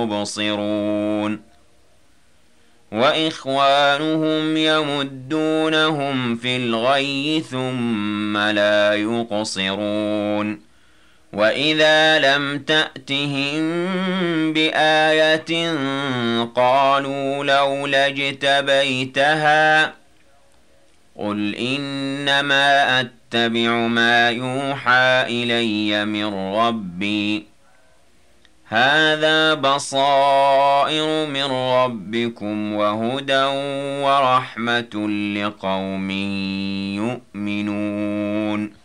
يبصرون وإخوانهم يمدونهم في الغي ثم لا يقصرون وإذا لم تأتهم بآية قالوا لولا اجتبيتها قل إنما أتبع ما يوحى إلي من ربي هذا بصائر من ربكم وهدى ورحمة لقوم يؤمنون